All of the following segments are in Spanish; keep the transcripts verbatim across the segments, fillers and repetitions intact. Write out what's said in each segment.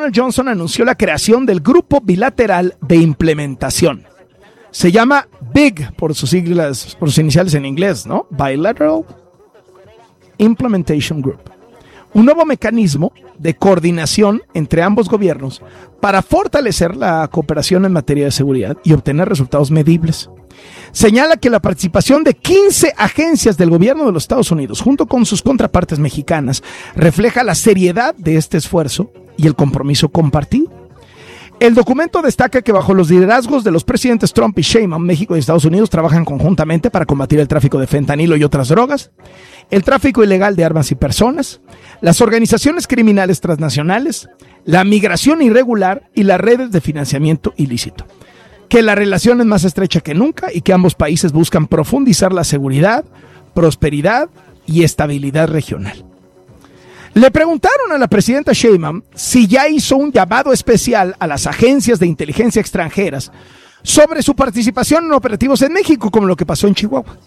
Donald Johnson anunció la creación del Grupo Bilateral de Implementación. Se llama B I G por sus siglas, por sus iniciales en inglés, ¿no? Bilateral Implementation Group. Un nuevo mecanismo de coordinación entre ambos gobiernos para fortalecer la cooperación en materia de seguridad y obtener resultados medibles. Señala que la participación de quince agencias del gobierno de los Estados Unidos, junto con sus contrapartes mexicanas, refleja la seriedad de este esfuerzo y el compromiso compartido. El documento destaca que bajo los liderazgos de los presidentes Trump y Sheinbaum, México y Estados Unidos trabajan conjuntamente para combatir el tráfico de fentanilo y otras drogas, el tráfico ilegal de armas y personas, las organizaciones criminales transnacionales, la migración irregular y las redes de financiamiento ilícito. Que la relación es más estrecha que nunca y que ambos países buscan profundizar la seguridad, prosperidad y estabilidad regional. Le preguntaron a la presidenta Sheinbaum si ya hizo un llamado especial a las agencias de inteligencia extranjeras sobre su participación en operativos en México, como lo que pasó en Chihuahua.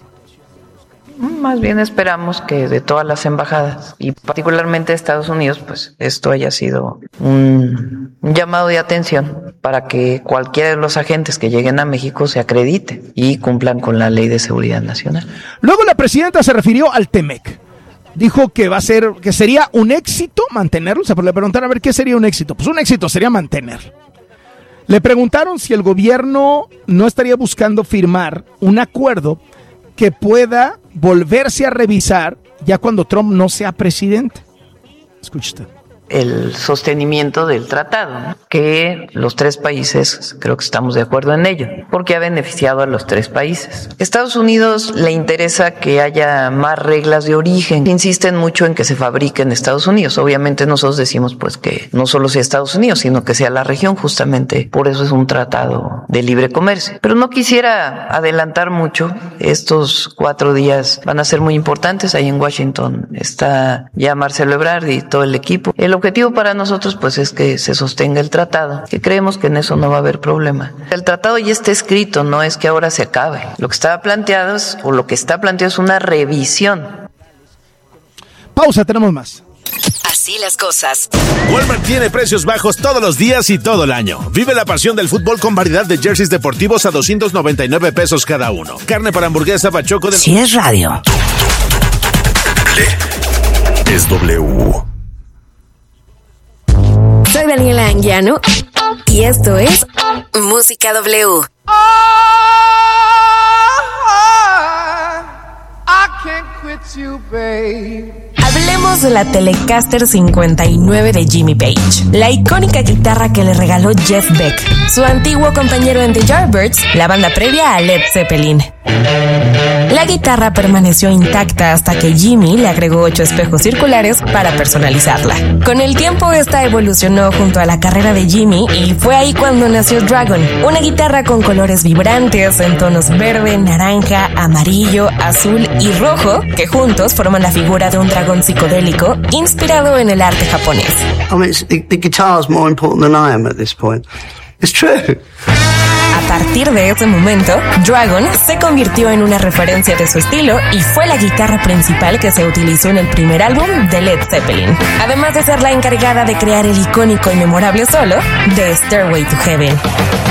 Más bien esperamos que de todas las embajadas y particularmente de Estados Unidos, pues esto haya sido un, un llamado de atención para que cualquiera de los agentes que lleguen a México se acredite y cumplan con la Ley de Seguridad Nacional. Luego la presidenta se refirió al Temec. Dijo que va a ser, que sería un éxito mantenerlo. O sea, le preguntaron a ver qué sería un éxito. Pues un éxito sería mantenerlo. Le preguntaron si el gobierno no estaría buscando firmar un acuerdo que pueda volverse a revisar ya cuando Trump no sea presidente. Escuche usted. El sostenimiento del tratado, ¿no? Que los tres países, creo que estamos de acuerdo en ello, porque ha beneficiado a los tres países. Estados Unidos le interesa que haya más reglas de origen, insisten mucho en que se fabrique en Estados Unidos. Obviamente nosotros decimos pues que no solo sea Estados Unidos, sino que sea la región, justamente por eso es un tratado de libre comercio. Pero no quisiera adelantar mucho, estos cuatro días van a ser muy importantes. Ahí en Washington está ya Marcelo Ebrard y todo el equipo. El objetivo para nosotros pues es que se sostenga el tratado, que creemos que en eso no va a haber problema. El tratado ya está escrito, no es que ahora se acabe. Lo que estaba planteado es, o lo que está planteado es una revisión. Pausa, tenemos más. Así las cosas. Walmart tiene precios bajos todos los días y todo el año. Vive la pasión del fútbol con variedad de jerseys deportivos a doscientos noventa y nueve pesos cada uno. Carne para hamburguesa bachoco de... Si es radio. Es W. Soy Daniela Anguiano y esto es Música W. Oh, I can't quit you, babe. Hablemos de la Telecaster cincuenta y nueve de Jimmy Page, la icónica guitarra que le regaló Jeff Beck, su antiguo compañero en The Yardbirds, la banda previa a Led Zeppelin. La guitarra permaneció intacta hasta que Jimmy le agregó ocho espejos circulares para personalizarla. Con el tiempo esta evolucionó junto a la carrera de Jimmy y fue ahí cuando nació Dragon, una guitarra con colores vibrantes en tonos verde, naranja, amarillo, azul y rojo que juntos forman la figura de un dragón psicodélico inspirado en el arte japonés. I mean, it's, the, the guitar is more important than I am at this point. It's true. A partir de ese momento, Dragon se convirtió en una referencia de su estilo y fue la guitarra principal que se utilizó en el primer álbum de Led Zeppelin, además de ser la encargada de crear el icónico y memorable solo de Stairway to Heaven.